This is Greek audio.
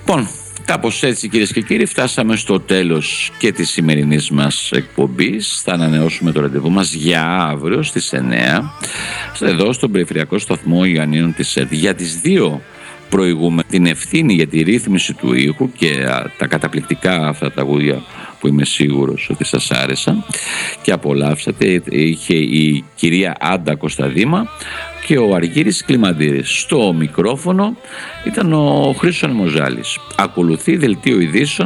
Λοιπόν, κάπως έτσι κυρίες και κύριοι φτάσαμε στο τέλος και της σημερινής μας εκπομπής. Θα ανανεώσουμε το ραντεβού μας για αύριο στις 9 εδώ στον περιφερειακό σταθμό Ιωαννίνων της ΕΡΤ για τις δύο προηγούμενες, την ευθύνη για τη ρύθμιση του ήχου και τα καταπληκτικά αυτά τραγούδια που είμαι σίγουρος ότι σας άρεσαν και απολαύσατε. Είχε η κυρία Άντα Κωνσταντίμα και ο Αργύρης Κλιμαντήρης. Στο μικρόφωνο ήταν ο Χρήστος Ανεμοζάλης. Ακολουθεί δελτίο ειδήσεων